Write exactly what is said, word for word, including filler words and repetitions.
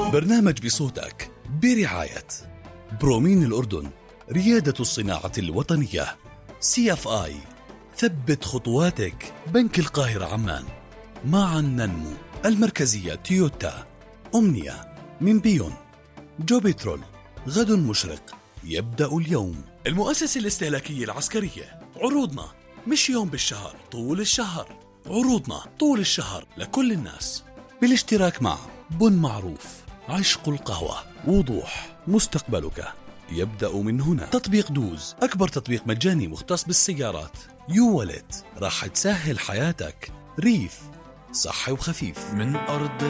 برنامج بصوتك برعاية برومين الأردن، ريادة الصناعة الوطنية. سي اف آي، ثبت خطواتك. بنك القاهرة عمان، معا ننمو. المركزية تويوتا. أمنية من بيون. جو بترول، غد مشرق يبدأ اليوم. المؤسسة الاستهلاكية العسكرية، عروضنا مش يوم بالشهر، طول الشهر. عروضنا طول الشهر لكل الناس، بالاشتراك مع بن معروف، عشق القهوة، وضوح. مستقبلك يبدأ من هنا. تطبيق دوز، أكبر تطبيق مجاني مختص بالسيارات. يو ولد، راح تسهل حياتك. ريف، صحي وخفيف. من أرض